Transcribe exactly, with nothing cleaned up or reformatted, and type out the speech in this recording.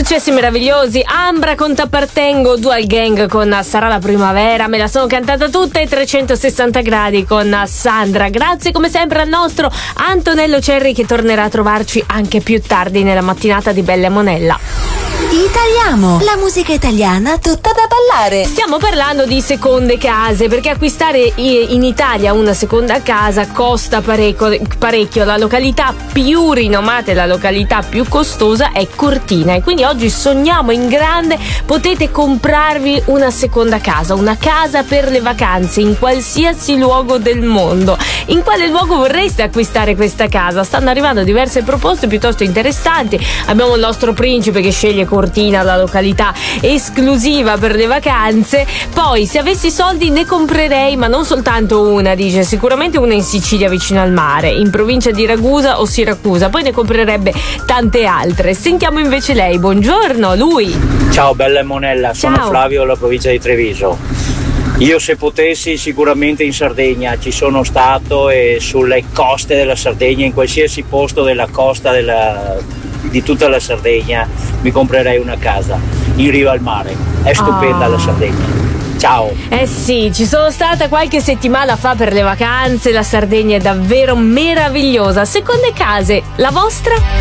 successi meravigliosi. Ambra con T'appartengo, Dual Gang con Sarà la primavera, me la sono cantata tutta, e trecentosessanta gradi con Sandra. Grazie come sempre al nostro Antonello Cerri, che tornerà a trovarci anche più tardi nella mattinata di Bella e Monella. Italiamo, la musica italiana tutta da ballare. Stiamo parlando di seconde case, perché acquistare in Italia una seconda casa costa parecchio, parecchio. La località più rinomata e la località più costosa è Cortina, e quindi oggi sogniamo in grande. Potete comprarvi una seconda casa, una casa per le vacanze in qualsiasi luogo del mondo. In quale luogo vorreste acquistare questa casa? Stanno arrivando diverse proposte piuttosto interessanti. Abbiamo il nostro principe che sceglie Cortina, la località esclusiva per le vacanze. Poi, se avessi soldi ne comprerei, ma non soltanto una, dice, sicuramente una in Sicilia vicino al mare, in provincia di Ragusa o Siracusa, poi ne comprerebbe tante altre. Sentiamo invece lei. Buongiorno, lui. Ciao Bella e Monella, sono Ciao. Flavio della provincia di Treviso. Io, se potessi, sicuramente in Sardegna. Ci sono stato, e sulle coste della Sardegna, in qualsiasi posto della costa della, di tutta la Sardegna, mi comprerei una casa in riva al mare. È stupenda Oh. la Sardegna. Ciao. Eh sì, ci sono stata qualche settimana fa per le vacanze. La Sardegna è davvero meravigliosa. Seconde case, la vostra?